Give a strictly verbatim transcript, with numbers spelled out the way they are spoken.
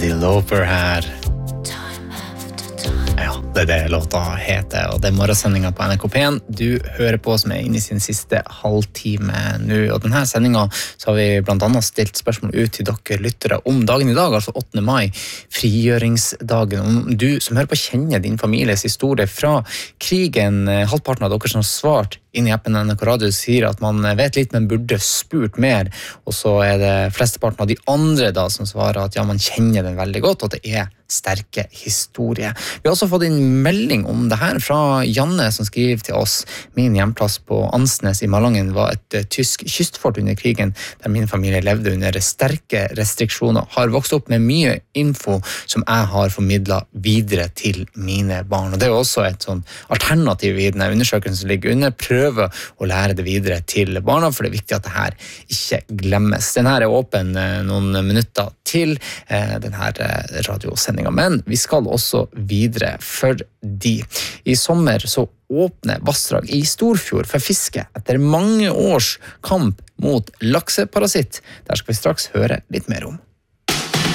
Cyndi Lauper her. Ja, det er det låta heter, og det er morgensendingen på N R K P en. Du hører på som er inne i sin siste halvtime nå, og denne sendingen så har vi blant annet stilt spørsmål ut til dere lyttere om dagen i dag, altså åttende mai, frigjøringsdagen. Om du som hører på kjenner din families historie fra krigen, halvparten av dere som har svart inn i appen N R K Radio sier at man vet litt, men burde spurt mer, og så er det flesteparten av de andre da som svarer at ja, man kjenner den veldig godt, og det er sterke historie. Vi har også fått en melding om det her fra Janne som skriver til oss: min hjemplass på Ansnes i Malangen var et uh, tysk kystfort under krigen, der min familie levde under sterke restriksjoner. Har vokst opp med mye info som jeg har formidlet videre til mine barn. Og det er jo også et sånn alternativ i denne undersøkelsen som ligger under. Prøve å lære det videre til barna, for det er viktig at det her ikke glemmes. Den her er åpen uh, noen minutter til uh, den her uh, radiosendingen. Men vi skal også videre, fordi i sommer så åpner vassdrag i Storfjord for fiske etter mange års kamp mot lakseparasitt. Der skal vi straks høre litt mer om.